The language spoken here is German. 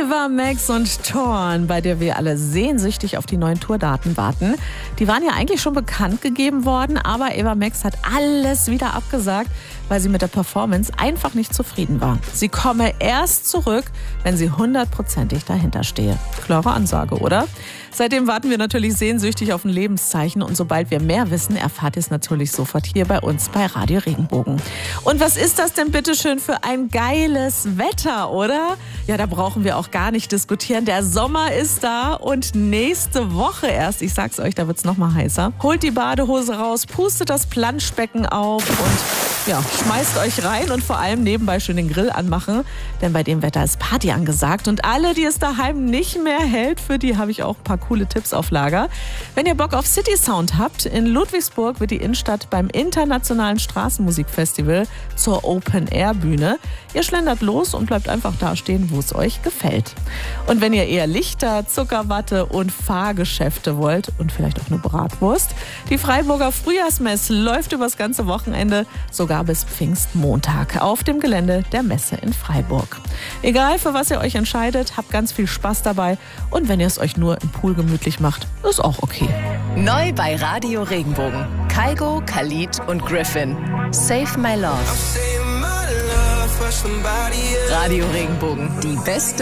Eva Max und Thorn, bei der wir alle sehnsüchtig auf die neuen Tourdaten warten. Die waren ja eigentlich schon bekannt gegeben worden, aber Eva Max hat alles wieder abgesagt, weil sie mit der Performance einfach nicht zufrieden war. Sie komme erst zurück, wenn sie 100%ig dahinter stehe. Klare Ansage, oder? Seitdem warten wir natürlich sehnsüchtig auf ein Lebenszeichen und sobald wir mehr wissen, erfahrt ihr es natürlich sofort hier bei uns bei Radio Regenbogen. Und was ist das denn bitte schön für ein geiles Wetter, oder? Ja, da brauchen wir auch gar nicht diskutieren. Der Sommer ist da und nächste Woche erst, ich sag's euch, da wird's noch mal heißer. Holt die Badehose raus, pustet das Planschbecken auf und ja, schmeißt euch rein und vor allem nebenbei schön den Grill anmachen, denn bei dem Wetter ist Party angesagt und alle, die es daheim nicht mehr hält, für die habe ich auch ein paar coole Tipps auf Lager. Wenn ihr Bock auf City Sound habt, in Ludwigsburg wird die Innenstadt beim Internationalen Straßenmusikfestival zur Open-Air-Bühne. Ihr schlendert los und bleibt einfach da stehen, wo es euch gefällt. Und wenn ihr eher Lichter, Zuckerwatte und Fahrgeschäfte wollt und vielleicht auch eine Bratwurst, die Freiburger Frühjahrsmesse läuft übers ganze Wochenende, sogar bis Pfingstmontag auf dem Gelände der Messe in Freiburg. Egal, für was ihr euch entscheidet, habt ganz viel Spaß dabei und wenn ihr es euch nur im Pool gemütlich macht, ist auch okay. Neu bei Radio Regenbogen. Kygo, Khalid und Griffin. Save My Love. Radio Regenbogen, die beste